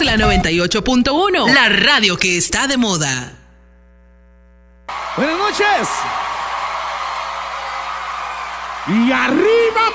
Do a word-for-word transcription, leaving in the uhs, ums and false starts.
Somos la noventa y ocho punto uno, la radio que está de moda. Buenas noches. Y arriba